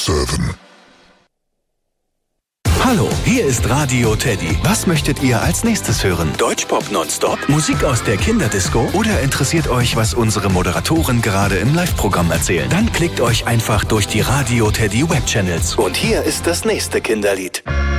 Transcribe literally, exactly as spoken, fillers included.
sieben. Hallo, hier ist Radio Teddy. Was möchtet ihr als nächstes hören? Deutschpop nonstop? Musik aus der Kinderdisco? Oder interessiert euch, was unsere Moderatoren gerade im Live-Programm erzählen? Dann klickt euch einfach durch die Radio Teddy Webchannels. Und hier ist das nächste Kinderlied.